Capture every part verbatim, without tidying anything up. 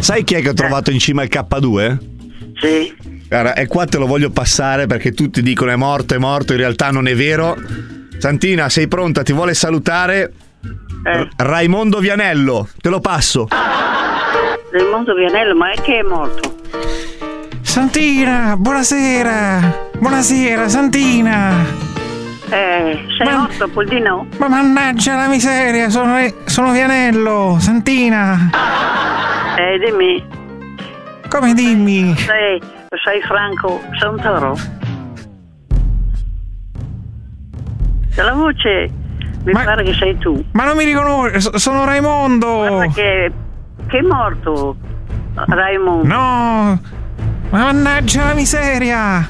Sai chi è che ho trovato in cima al K due? Sì. Guarda, e qua te lo voglio passare perché tutti dicono è morto, è morto, in realtà non è vero. Santina, sei pronta? Ti vuole salutare Eh. Raimondo Vianello, te lo passo. Raimondo Vianello, ma è che è morto? Santina, buonasera. Buonasera, Santina. Eh, sei Ma- morto, Poldino? Ma mannaggia la miseria, sono, sono Vianello, Santina. Eh, dimmi. Come dimmi? Sei, sei Franco Santoro? La voce mi Ma- pare che sei tu. Ma non mi riconosco, sono Raimondo. Guarda che, che è morto Raimondo. No, ma mannaggia la miseria.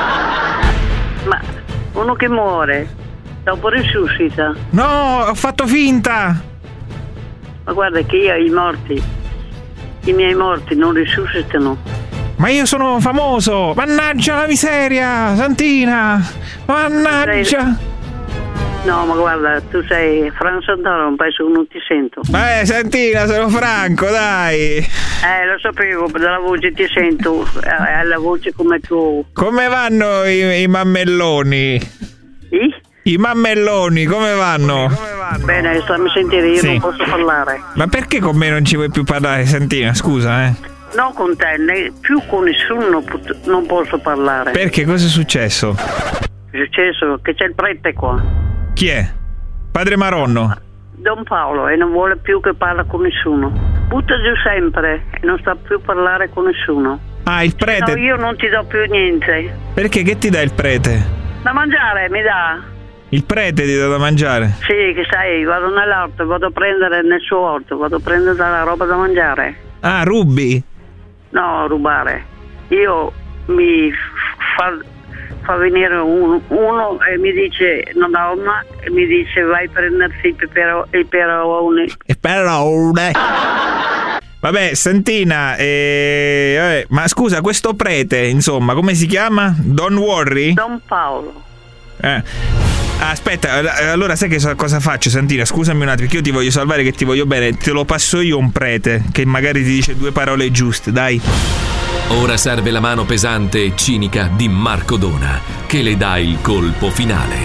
Ma uno che muore, dopo risuscita. No, ho fatto finta. Ma guarda che io i morti, i miei morti non risuscitano. Ma io sono famoso. Mannaggia la miseria, Santina. Mannaggia. No, ma guarda, tu sei Franco Santoro, non penso che non ti sento. Eh, Santina, sono Franco, dai. Eh, lo sapevo, dalla voce ti sento, eh, la voce come tu. Come vanno i, i mammelloni? I? I mammelloni, come vanno? Bene, stammi a sentire, io Sì. non posso parlare. Ma perché con me non ci vuoi più parlare, Santina? Scusa, eh. Non con te, né più con nessuno non pot- non posso parlare. Perché? Cosa è successo? È successo che c'è il prete qua, Chi è? Padre Maronno? Don Paolo, e non vuole più che parla con nessuno. Butta giù sempre e non sta più a parlare con nessuno. Ah, il prete. No, io non ti do più niente. Perché? Che ti dà il prete? Da mangiare mi dà? Il prete ti dà da mangiare? Sì, che sai, vado nell'orto, vado a prendere nel suo orto, vado a prendere la roba da mangiare. Ah, rubi? No, rubare. Io mi fa, fa venire un- uno e mi dice una donna e mi dice vai a prendersi i pepero- i peroni. E parole. Vabbè, Santina, eh, vabbè, ma scusa, questo prete, insomma, come si chiama? Don't worry? Don Paolo. Eh. Ah, aspetta, allora sai che so- cosa faccio, Santina? Scusami un attimo, che io ti voglio salvare, che ti voglio bene. Te lo passo io un prete, che magari ti dice due parole giuste, dai. Ora serve la mano pesante e cinica di Marco Dona, che le dà il colpo finale.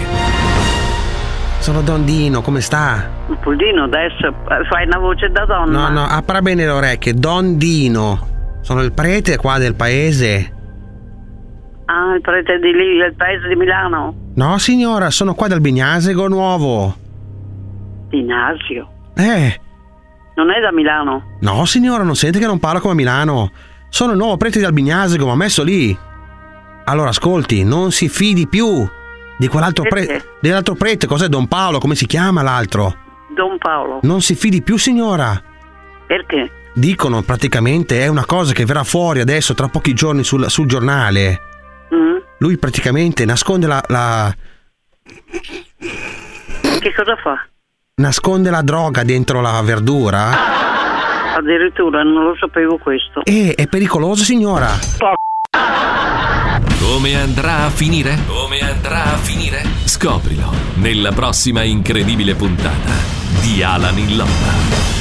Sono Don Dino, come sta? Poldino, adesso eh, fai una voce da donna. No, no, appara bene le orecchie. Don Dino. Sono il prete qua del paese. Ah, il prete di lì, del paese di Milano. No, signora, sono qua dal Bignasego Nuovo. Di Nasio. Eh, Non è da Milano. no, signora, non sente che non parlo come a Milano. Sono il nuovo prete di Albignasego, ma messo lì. Allora, ascolti, non si fidi più di quell'altro Perché? prete. Dell'altro prete, cos'è Don Paolo? Come si chiama l'altro? Don Paolo. Non si fidi più, signora. Perché? Dicono praticamente è una cosa che verrà fuori adesso tra pochi giorni sul, sul giornale. Mm? Lui praticamente nasconde la, la Che cosa fa? nasconde la droga dentro la verdura. Addirittura non lo sapevo questo. E è pericoloso, signora. Come andrà a finire? Come andrà a finire? Scoprilo nella prossima incredibile puntata di Alan in Lotta.